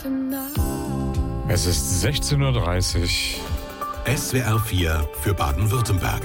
Es ist 16:30 Uhr. SWR 4 für Baden-Württemberg.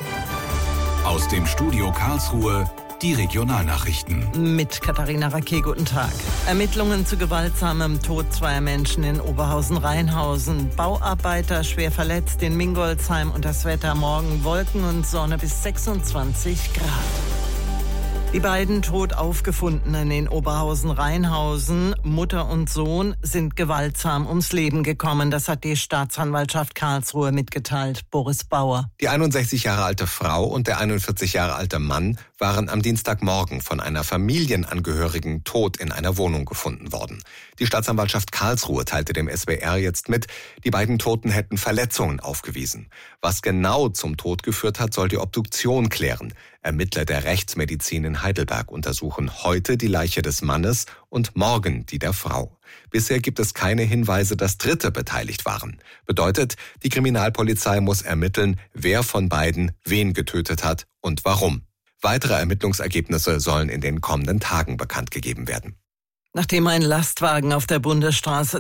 Aus dem Studio Karlsruhe die Regionalnachrichten. Mit Katharina Raquet, guten Tag. Ermittlungen zu gewaltsamem Tod zweier Menschen in Oberhausen-Rheinhausen. Bauarbeiter schwer verletzt in Mingolsheim und das Wetter morgen Wolken und Sonne bis 26 Grad. Die beiden tot aufgefundenen in Oberhausen-Rheinhausen, Mutter und Sohn, sind gewaltsam ums Leben gekommen. Das hat die Staatsanwaltschaft Karlsruhe mitgeteilt. Boris Bauer. Die 61 Jahre alte Frau und der 41 Jahre alte Mann waren am Dienstagmorgen von einer Familienangehörigen tot in einer Wohnung gefunden worden. Die Staatsanwaltschaft Karlsruhe teilte dem SWR jetzt mit, die beiden Toten hätten Verletzungen aufgewiesen. Was genau zum Tod geführt hat, soll die Obduktion klären. Ermittler der Rechtsmedizin in Heidelberg untersuchen heute die Leiche des Mannes und morgen die der Frau. Bisher gibt es keine Hinweise, dass Dritte beteiligt waren. Bedeutet, die Kriminalpolizei muss ermitteln, wer von beiden wen getötet hat und warum. Weitere Ermittlungsergebnisse sollen in den kommenden Tagen bekannt gegeben werden. Nachdem ein Lastwagen auf der Bundesstraße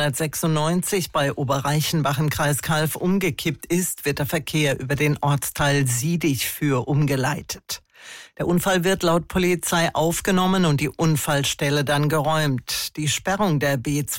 296 bei Oberreichenbach im Kreis Calw umgekippt ist, wird der Verkehr über den Ortsteil Siedig-Für umgeleitet. Der Unfall wird laut Polizei aufgenommen und die Unfallstelle dann geräumt. Die Sperrung der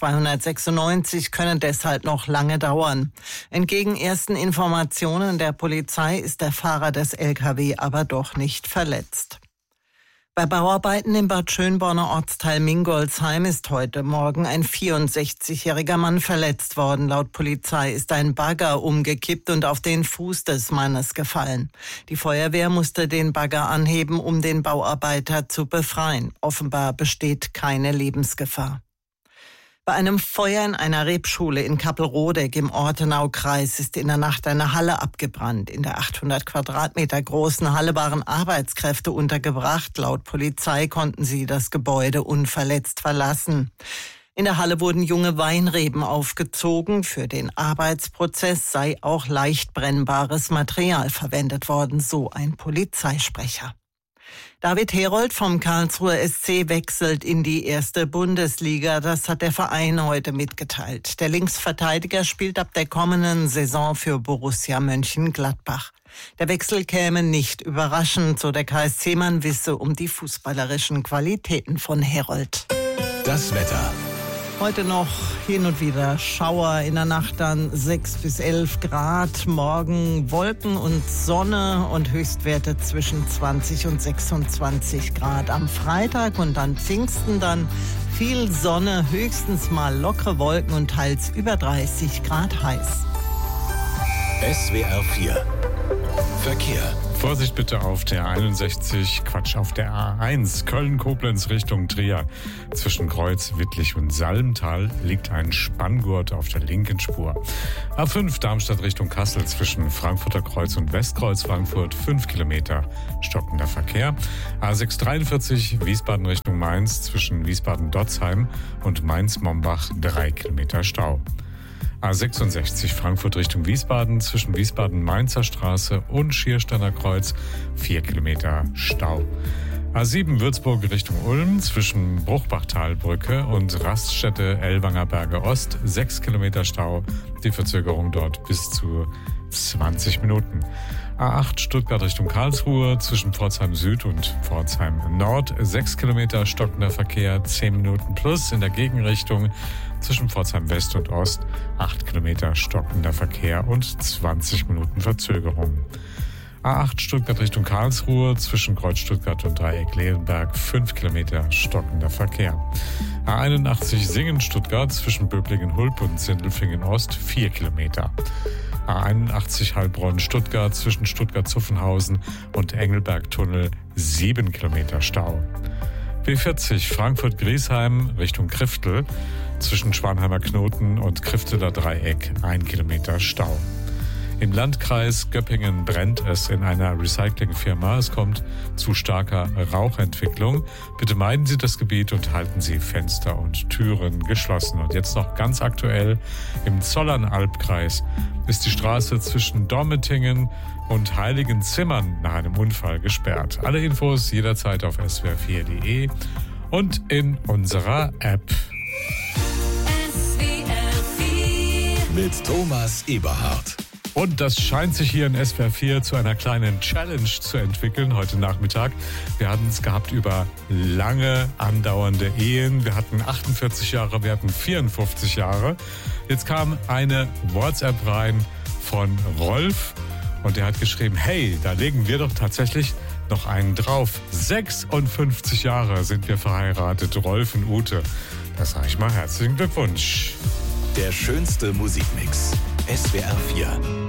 B296 könne deshalb noch lange dauern. Entgegen ersten Informationen der Polizei ist der Fahrer des LKW aber doch nicht verletzt. Bei Bauarbeiten im Bad Schönborner Ortsteil Mingolsheim ist heute Morgen ein 64-jähriger Mann verletzt worden. Laut Polizei ist ein Bagger umgekippt und auf den Fuß des Mannes gefallen. Die Feuerwehr musste den Bagger anheben, um den Bauarbeiter zu befreien. Offenbar besteht keine Lebensgefahr. Bei einem Feuer in einer Rebschule in Kappelrodeck im Ortenaukreis ist in der Nacht eine Halle abgebrannt. In der 800 Quadratmeter großen Halle waren Arbeitskräfte untergebracht. Laut Polizei konnten sie das Gebäude unverletzt verlassen. In der Halle wurden junge Weinreben aufgezogen. Für den Arbeitsprozess sei auch leicht brennbares Material verwendet worden, so ein Polizeisprecher. David Herold vom Karlsruher SC wechselt in die erste Bundesliga. Das hat der Verein heute mitgeteilt. Der Linksverteidiger spielt ab der kommenden Saison für Borussia Mönchengladbach. Der Wechsel käme nicht überraschend, so der KSC. Man wisse um die fußballerischen Qualitäten von Herold. Das Wetter. Heute noch hin und wieder Schauer, in der Nacht dann 6 bis 11 Grad. Morgen Wolken und Sonne und Höchstwerte zwischen 20 und 26 Grad. Am Freitag und an Pfingsten dann viel Sonne, höchstens mal lockere Wolken und teils über 30 Grad heiß. SWR 4 Verkehr. Vorsicht bitte auf der auf der A1 Köln-Koblenz Richtung Trier. Zwischen Kreuz, Wittlich und Salmtal liegt ein Spanngurt auf der linken Spur. A5 Darmstadt Richtung Kassel zwischen Frankfurter Kreuz und Westkreuz Frankfurt 5 Kilometer stockender Verkehr. A643 Wiesbaden Richtung Mainz zwischen Wiesbaden-Dotzheim und Mainz-Mombach 3 Kilometer Stau. A66 Frankfurt Richtung Wiesbaden zwischen Wiesbaden-Mainzer Straße und Schiersteiner Kreuz 4 Kilometer Stau. A7 Würzburg Richtung Ulm zwischen Bruchbachtalbrücke und Raststätte Ellwanger Berge Ost 6 Kilometer Stau. Die Verzögerung dort bis zu 20 Minuten. A8 Stuttgart Richtung Karlsruhe zwischen Pforzheim Süd und Pforzheim Nord 6 Kilometer stockender Verkehr, 10 Minuten plus in der Gegenrichtung zwischen Pforzheim West und Ost 8 Kilometer stockender Verkehr und 20 Minuten Verzögerung. A8 Stuttgart Richtung Karlsruhe zwischen Kreuz Stuttgart und Dreieck Lehenberg 5 Kilometer stockender Verkehr. A81 Singen Stuttgart zwischen Böblingen-Hulp und Sindelfingen Ost 4 Kilometer. A81 Heilbronn Stuttgart zwischen Stuttgart-Zuffenhausen und Engelberg-Tunnel 7 Kilometer Stau. B40 Frankfurt-Griesheim Richtung Kriftel zwischen Schwanheimer Knoten und Krifteler Dreieck 1 Kilometer Stau. Im Landkreis Göppingen brennt es in einer Recyclingfirma. Es kommt zu starker Rauchentwicklung. Bitte meiden Sie das Gebiet und halten Sie Fenster und Türen geschlossen. Und jetzt noch ganz aktuell: im Zollernalbkreis ist die Straße zwischen Dormetingen und Heiligenzimmern nach einem Unfall gesperrt. Alle Infos jederzeit auf swr4.de und in unserer App. mit Thomas Eberhardt. Und das scheint sich hier in SWR 4 zu einer kleinen Challenge zu entwickeln heute Nachmittag. Wir hatten es gehabt über lange andauernde Ehen. Wir hatten 48 Jahre, wir hatten 54 Jahre. Jetzt kam eine WhatsApp rein von Rolf und der hat geschrieben, hey, da legen wir doch tatsächlich noch einen drauf. 56 Jahre sind wir verheiratet, Rolf und Ute. Da sage ich mal herzlichen Glückwunsch. Der schönste Musikmix. SWR 4.